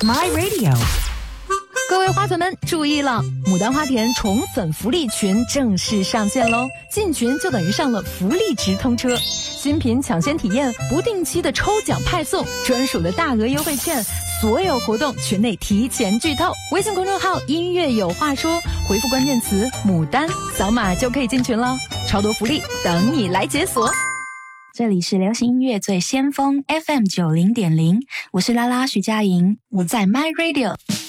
My Radio。 各位花粉们注意了，牡丹花田宠粉福利群正式上线喽！进群就等于上了福利直通车，新品抢先体验，不定期的抽奖派送，专属的大额优惠券，所有活动群内提前剧透。微信公众号音乐有话说，回复关键词牡丹，扫码就可以进群了，超多福利等你来解锁。 这里是流行音乐最先锋 FM 90.0，我是拉拉徐佳莹，我在 My Radio。